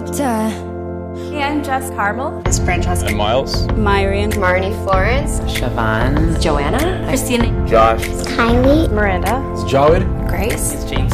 helicopter. Hey, I'm Jess Carmel. It's Francesca. I'm Miles. Myrian. Marnie Florence. Siobhan. Joanna. Christina. Josh. Kylie. Miranda. It's Jawed. Grace. It's James.